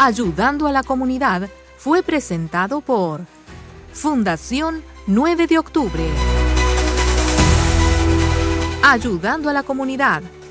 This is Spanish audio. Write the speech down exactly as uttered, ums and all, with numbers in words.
Ayudando a la Comunidad fue presentado por Fundación nueve de octubre. Ayudando a la Comunidad.